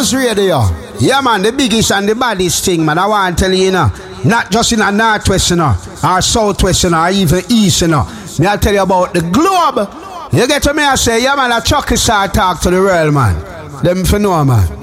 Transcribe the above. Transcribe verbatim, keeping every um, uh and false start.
Buzz Radio. Yeah, man, the biggest and the baddest thing, man. I want to tell you, you know, not just in a northwest, you know, or southwest, you know, or even east, you know. Me I tell you about the globe. You get to me, I say, yeah, man, a chucky star talk to the world, man. Them for know, man.